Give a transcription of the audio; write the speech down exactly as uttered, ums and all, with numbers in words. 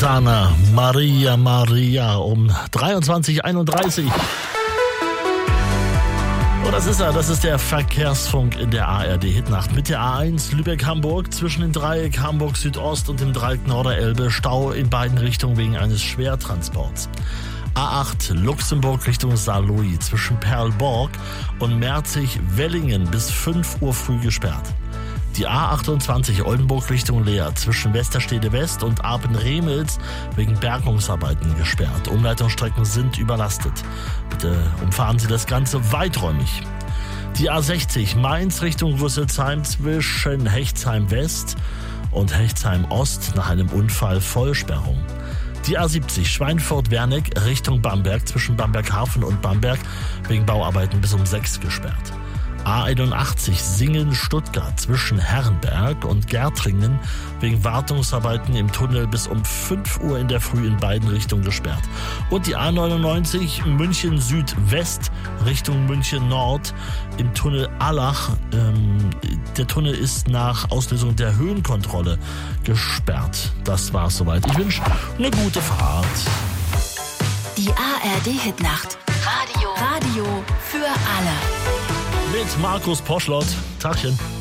Dana, Maria, Maria um dreiundzwanzig Uhr einunddreißig. Oh, das ist er, das ist der Verkehrsfunk in der A R D-Hitnacht mit der A eins Lübeck-Hamburg zwischen dem Dreieck Hamburg Südost und dem Dreieck Norderelbe. Stau in beiden Richtungen wegen eines Schwertransports. A acht Luxemburg Richtung Saarlouis zwischen Perlborg und Merzig-Wellingen bis fünf Uhr früh gesperrt. Die A achtundzwanzig Oldenburg Richtung Leer zwischen Westerstede West und Apen-Remels wegen Bergungsarbeiten gesperrt. Umleitungsstrecken sind überlastet. Bitte umfahren Sie das Ganze weiträumig. Die A sechzig Mainz Richtung Rüsselsheim zwischen Hechtsheim West und Hechtsheim Ost nach einem Unfall Vollsperrung. Die A siebzig Schweinfurt-Werneck Richtung Bamberg zwischen Bamberg-Hafen und Bamberg wegen Bauarbeiten bis um sechs gesperrt. A einundachtzig Singen-Stuttgart zwischen Herrenberg und Gärtringen wegen Wartungsarbeiten im Tunnel bis um fünf Uhr in der Früh in beiden Richtungen gesperrt. Und die A neunundneunzig München Südwest Richtung München Nord im Tunnel Allach. Ähm, der Tunnel ist nach Auslösung der Höhenkontrolle gesperrt. Das war's soweit. Ich wünsche eine gute Fahrt. Die A R D-Hitnacht. Radio. Radio für alle. Mit Markus Poschlott. Tagchen.